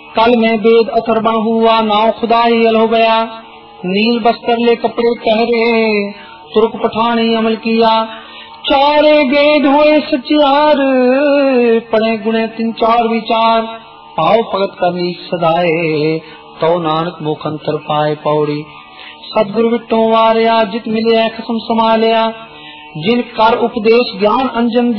कल में वेद अथर्वण हुआ, नाव खुदा ही अल हो गया। नील बस्तर ले कपड़े कहरे, तुर्क पठानी अमल किया। चारे वेद हुए सचियार, पढ़े गुणे 3-4 विचार। पाओ भगत करनी सदाए, तो नानक मुख अंतर पाए पौड़ी। सदगुरु विटो वारिया, जित मिले कसम संभालिया। जिन कर उपदेश ज्ञान अंजन